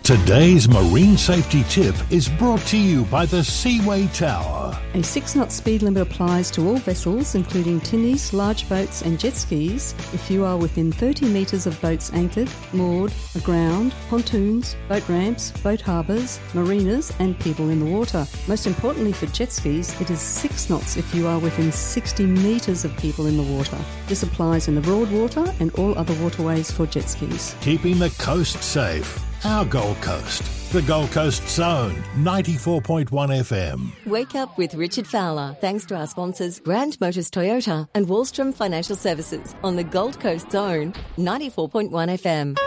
Today's marine safety tip is brought to you by the Seaway Tower. A 6-knot speed limit applies to all vessels, including tinnies, large boats and jet skis, if you are within 30 metres of boats anchored, moored, aground, pontoons, boat ramps, boat harbours, marinas and people in the water. Most importantly for jet skis, it is 6 knots if you are within 60 metres of people in the water. This applies in the broad water and all other waterways for jet skis. Keeping the coast safe. Our Gold Coast. The Gold Coast Zone, 94.1 FM. Wake up with Richard Fowler, thanks to our sponsors Grand Motors Toyota and Wallstrom Financial Services on the Gold Coast Zone, 94.1 FM.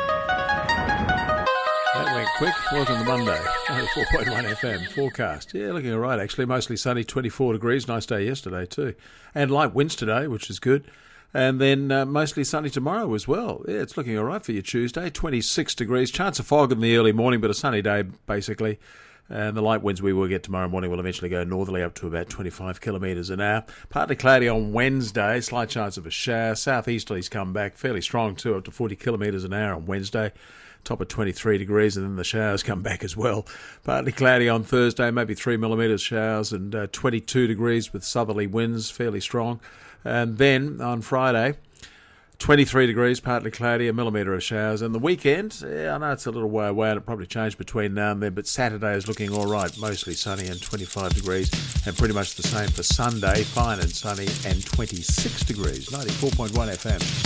That went quick. Welcome to Monday, 94.1 FM forecast. Yeah, looking all right, actually. Mostly sunny, 24 degrees. Nice day yesterday too. And light winds today, which is good. And then mostly sunny tomorrow as well. Yeah, it's looking all right for you Tuesday. 26 degrees. Chance of fog in the early morning, but a sunny day basically. And the light winds we will get tomorrow morning will eventually go northerly up to about 25 kilometres an hour. Partly cloudy on Wednesday. Slight chance of a shower. Southeasterlies come back fairly strong too, up to 40 kilometres an hour on Wednesday. Top of 23 degrees, and then the showers come back as well. Partly cloudy on Thursday, maybe 3 millimetres showers, and 22 degrees with southerly winds, fairly strong. And then on Friday, 23 degrees, partly cloudy, 1 millimetre of showers. And the weekend, yeah, I know it's a little way away and it'll probably change between now and then, but Saturday is looking all right, mostly sunny and 25 degrees, and pretty much the same for Sunday, fine and sunny and 26 degrees, 94.1 FM.